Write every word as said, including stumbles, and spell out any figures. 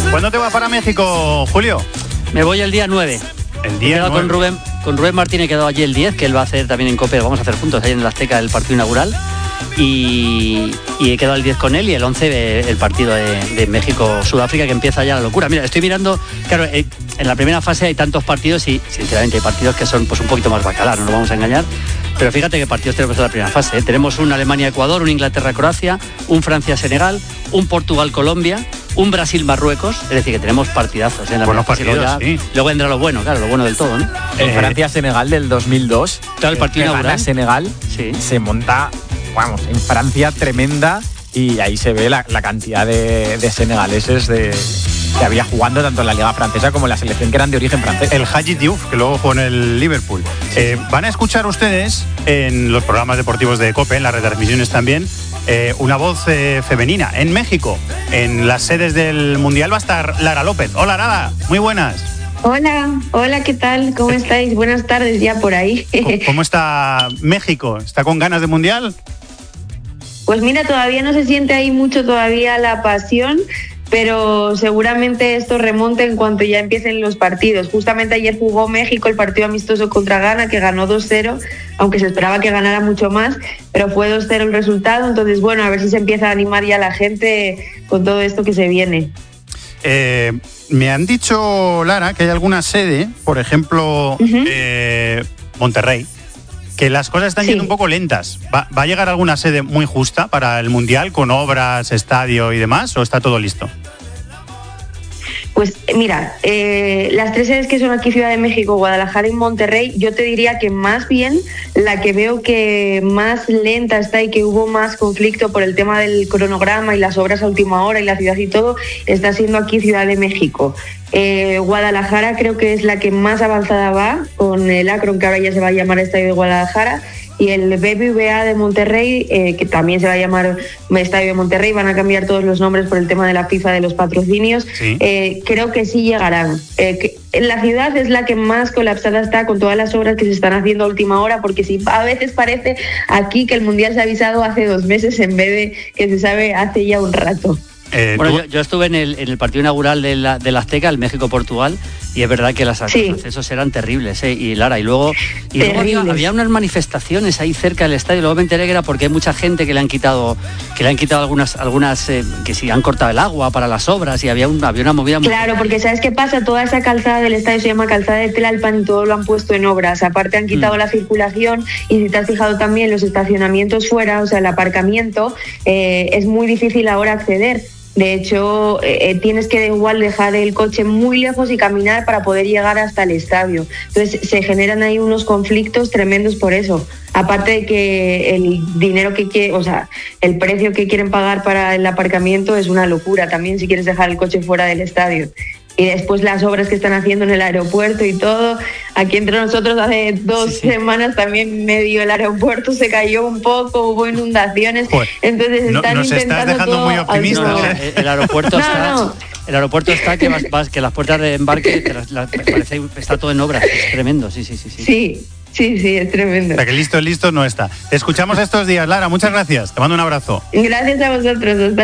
¿Cuándo te vas para México, Julio? Me voy el día nueve. El día He quedado nueve. con Rubén, con Rubén Martín, he quedado allí el diez, que él va a hacer también en COPE, vamos a hacer juntos ahí en el Azteca el partido inaugural. Y, y he quedado el diez con él y el once el partido de, de México-Sudáfrica, que empieza ya la locura. Mira, estoy mirando, claro, eh, en la primera fase hay tantos partidos y sinceramente hay partidos que son pues un poquito más bacalá, no nos vamos a engañar. Pero fíjate qué partidos tenemos en la primera fase, ¿eh? Tenemos un Alemania-Ecuador, un Inglaterra-Croacia, un Francia-Senegal, un Portugal-Colombia, un Brasil-Marruecos, es decir, que tenemos partidazos, ¿eh? En la Buenos primera fase, partidos, luego, ya, sí. luego vendrá lo bueno, claro, lo bueno del todo, ¿no? En Eh, Francia-Senegal del dos mil dos, Claro, el partido que gana inaugural. Senegal, Sí. se monta, vamos, en Francia tremenda, y ahí se ve la, la cantidad de, de senegaleses de, que había jugando tanto en la Liga Francesa como en la selección que eran de origen francés. El Hadji Diouf, que luego jugó en el Liverpool. Eh, van a escuchar ustedes en los programas deportivos de COPE, en las retransmisiones también, eh, una voz eh, femenina. En México, en las sedes del Mundial, va a estar Lara López. Hola, Lara, muy buenas. Hola, hola, ¿qué tal? ¿Cómo estáis? Buenas tardes ya por ahí. ¿Cómo, cómo está México? ¿Está con ganas de Mundial? Pues mira, todavía no se siente ahí mucho todavía la pasión, pero seguramente esto remonte en cuanto ya empiecen los partidos. Justamente ayer jugó México el partido amistoso contra Ghana, que ganó dos cero, aunque se esperaba que ganara mucho más, pero fue dos cero el resultado. Entonces, bueno, a ver si se empieza a animar ya la gente con todo esto que se viene. Eh, me han dicho, Lara, que hay alguna sede, por ejemplo, Uh-huh. eh, Monterrey, que las cosas están Sí. yendo un poco lentas. ¿Va, ¿Va a llegar alguna sede muy justa para el Mundial, con obras, estadio y demás, o está todo listo? Pues mira, eh, las tres sedes que son aquí Ciudad de México, Guadalajara y Monterrey, yo te diría que más bien la que veo que más lenta está y que hubo más conflicto por el tema del cronograma y las obras a última hora y la ciudad y todo, está siendo aquí Ciudad de México. Eh, Guadalajara creo que es la que más avanzada va, con el Akron, que ahora ya se va a llamar Estadio de Guadalajara, y el B B V A de Monterrey, eh, que también se va a llamar Estadio de Monterrey, van a cambiar todos los nombres por el tema de la FIFA de los patrocinios. Sí. Eh, creo que sí llegarán. Eh, que la ciudad es la que más colapsada está con todas las obras que se están haciendo a última hora, porque sí, a veces parece aquí que el Mundial se ha avisado hace dos meses en vez de que se sabe hace ya un rato. Eh, Bueno, tú- yo, yo estuve en el, en el partido inaugural de la, del Azteca, el México-Portugal, y es verdad que las, Sí. los accesos eran terribles, ¿eh? Y Lara, y luego, y luego había, Terribles. había unas manifestaciones ahí cerca del estadio, luego me enteré que era porque hay mucha gente que le han quitado, que le han quitado algunas, algunas eh, que si han cortado el agua para las obras, y había, un, había una movida muy... Claro, porque ¿sabes qué pasa? Toda esa calzada del estadio se llama calzada de Tlalpan y todo lo han puesto en obras. Aparte han quitado Mm. la circulación y si te has fijado también los estacionamientos fuera, o sea, el aparcamiento, eh, es muy difícil ahora acceder. De hecho, eh, tienes que igual dejar el coche muy lejos y caminar para poder llegar hasta el estadio. Entonces se generan ahí unos conflictos tremendos por eso. Aparte de que el dinero que quiere, o sea, el precio que quieren pagar para el aparcamiento es una locura también si quieres dejar el coche fuera del estadio. Y después las obras que están haciendo en el aeropuerto y todo. Aquí entre nosotros hace dos Sí, sí. semanas también medio el aeropuerto se cayó un poco, hubo inundaciones. Joder, Entonces no- están nos estás intentando dejando todo muy a optimistas, última No, no, hora. el, el aeropuerto No, está... no. El aeropuerto está que vas, vas- que las puertas de embarque te las- las- parece está todo en obras, es tremendo, sí, sí, sí, sí. Sí, sí, sí, es tremendo. o sea, que listo, listo no está. Te escuchamos estos días, Lara, muchas gracias. Te mando un abrazo. Gracias a vosotros. Hasta